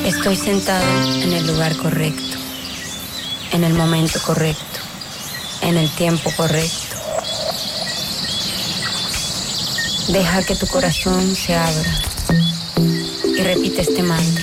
Estoy sentado en el lugar correcto, en el momento correcto, en el tiempo correcto. Deja que tu corazón se abra y repite este mantra.